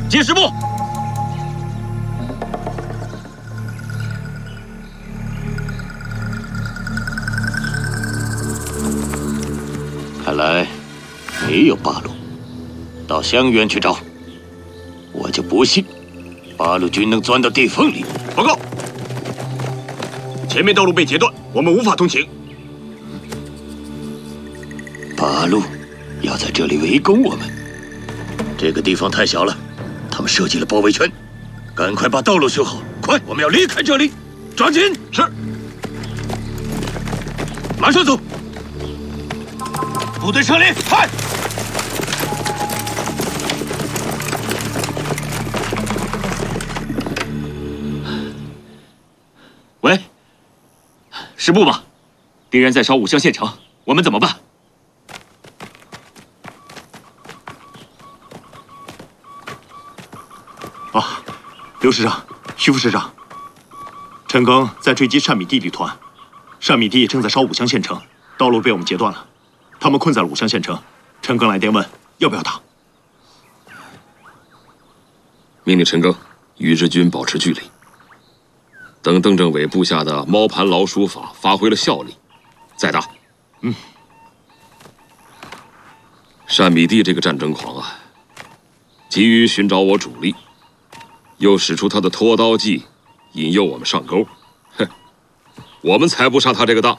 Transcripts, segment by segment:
进10步。看来没有八路，到襄垣去找。我就不信八路军能钻到地缝里。报告，前面道路被截断，我们无法通行。八路要在这里围攻我们，这个地方太小了，他们设计了包围圈。赶快把道路修好，快，我们要离开这里，抓紧！是，马上走。部队撤离，快！喂，师部吗？敌人在烧武乡县城，我们怎么办？ 啊，刘师长、徐副师长，陈赓在追击单米地旅团，单米地正在烧武乡县城，道路被我们截断了，他们困在了武乡县城。陈赓来电问要不要打。 命令陈赓与日军保持距离。等邓政委部下的猫盘老鼠法发挥了效力，再打。单米地这个战争狂啊，急于寻找我主力，又使出他的拖刀计，引诱我们上钩。哼，我们才不上他这个当。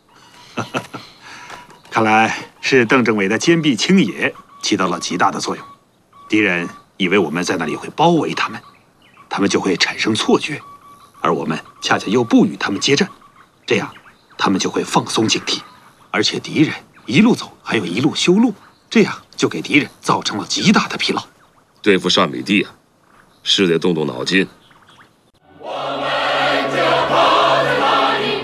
看来是邓政委的坚壁清野起到了极大的作用。敌人以为我们在那里会包围他们，他们就会产生错觉。而我们恰恰又不与他们接战，这样他们就会放松警惕，而且敌人一路走还有一路修路，这样就给敌人造成了极大的疲劳。 对付单米地啊，是得动动脑筋。 我们就跑在哪里？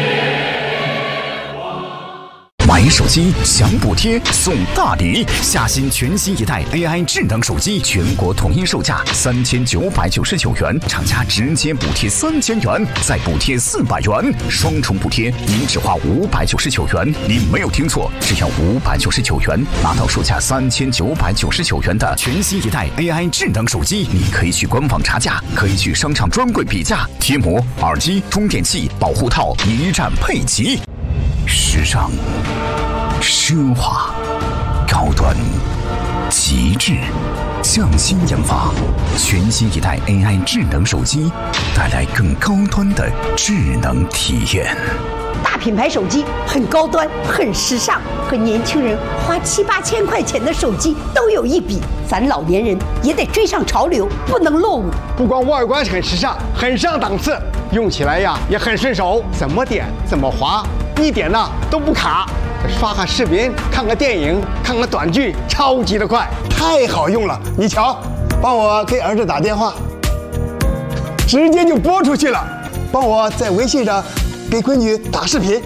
买手机享补贴送大礼，夏新全新一代 AI 智能手机全国统一售价3999元，厂家直接补贴3000元，再补贴400元，双重补贴，您只花599元。您没有听错，只要599元，拿到售价3999元的全新一代 AI 智能手机。你可以去官网查价，可以去商场专柜比价，贴膜、耳机、充电器、保护套一站配齐。时尚、奢华、高端、极致，匠心研发，全新一代 AI 智能手机，带来更高端的智能体验。 大品牌手机很高端，很时尚，和年轻人花7、8千块钱的手机都有一比。咱老年人也得追上潮流，不能落伍。 不光外观很时尚，很上档次，用起来呀也很顺手，怎么点怎么滑，一点呢都不卡。刷个视频，看个电影，看个短剧，超级的快，太好用了。你瞧，帮我给儿子打电话，直接就拨出去了。帮我在微信上给闺女打视频。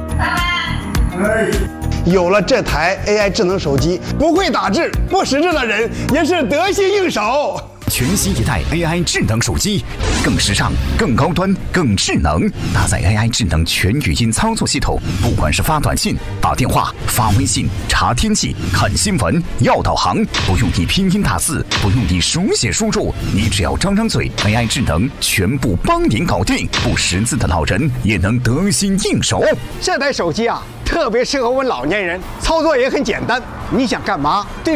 有了这台 AI 智能手机，不会打字、不识字的人也是得心应手。 全新一代 AI 智能手机，更时尚、更高端、更智能，搭载 AI 智能全语音操作系统，不管是发短信、打电话、发微信、查天气、看新闻、要导航，不用你拼音打字，不用你手写输入，你只要张张嘴 ，AI 智能全部帮您搞定，不识字的老人也能得心应手。 这台手机啊，特别适合我们老年人，操作也很简单。你想干嘛？对